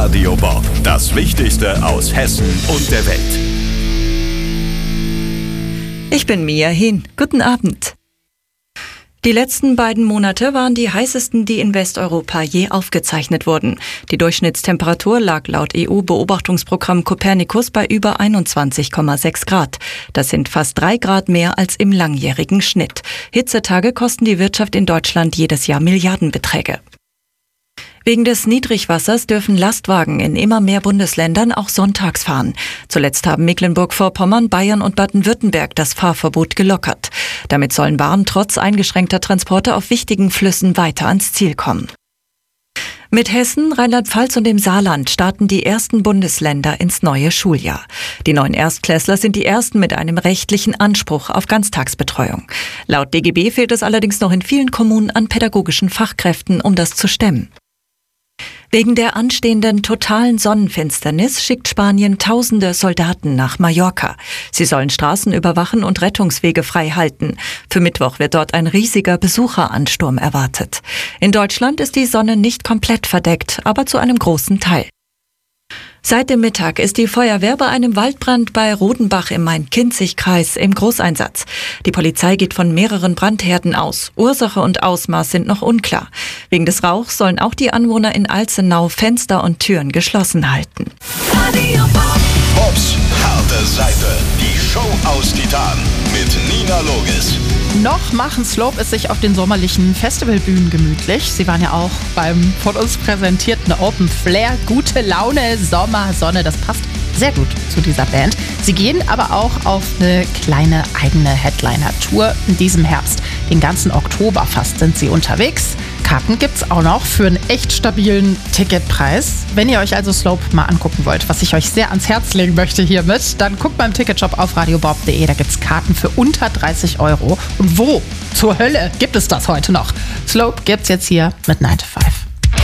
Radio Bob. Das Wichtigste aus Hessen und der Welt. Ich bin Mia Hin. Guten Abend. Die letzten beiden Monate waren die heißesten, die in Westeuropa je aufgezeichnet wurden. Die Durchschnittstemperatur lag laut EU-Beobachtungsprogramm Copernicus bei über 21,6 Grad. Das sind fast 3 Grad mehr als im langjährigen Schnitt. Hitzetage kosten die Wirtschaft in Deutschland jedes Jahr Milliardenbeträge. Wegen des Niedrigwassers dürfen Lastwagen in immer mehr Bundesländern auch sonntags fahren. Zuletzt haben Mecklenburg-Vorpommern, Bayern und Baden-Württemberg das Fahrverbot gelockert. Damit sollen Waren trotz eingeschränkter Transporte auf wichtigen Flüssen weiter ans Ziel kommen. Mit Hessen, Rheinland-Pfalz und dem Saarland starten die ersten Bundesländer ins neue Schuljahr. Die neuen Erstklässler sind die ersten mit einem rechtlichen Anspruch auf Ganztagsbetreuung. Laut DGB fehlt es allerdings noch in vielen Kommunen an pädagogischen Fachkräften, um das zu stemmen. Wegen der anstehenden totalen Sonnenfinsternis schickt Spanien tausende Soldaten nach Mallorca. Sie sollen Straßen überwachen und Rettungswege frei halten. Für Mittwoch wird dort ein riesiger Besucheransturm erwartet. In Deutschland ist die Sonne nicht komplett verdeckt, aber zu einem großen Teil. Seit dem Mittag ist die Feuerwehr bei einem Waldbrand bei Rodenbach im Main-Kinzig-Kreis im Großeinsatz. Die Polizei geht von mehreren Brandherden aus. Ursache und Ausmaß sind noch unklar. Wegen des Rauchs sollen auch die Anwohner in Alzenau Fenster und Türen geschlossen halten. Bobs harte Seite. Die Show aus Titan mit Nina Logis. Noch machen Slope es sich auf den sommerlichen Festivalbühnen gemütlich. Sie waren ja auch beim von uns präsentierten Open Flair. Gute Laune, Sommer, Sonne, das passt sehr gut zu dieser Band. Sie gehen aber auch auf eine kleine eigene Headliner-Tour in diesem Herbst. Den ganzen Oktober fast sind sie unterwegs. Karten gibt's auch noch für einen echt stabilen Ticketpreis. Wenn ihr euch also Slope mal angucken wollt, was ich euch sehr ans Herz legen möchte hiermit, dann guckt beim Ticketshop auf radiobob.de. Da gibt's Karten für unter 30 €. Und wo zur Hölle gibt es das heute noch? Slope gibt's jetzt hier mit 9 to 5.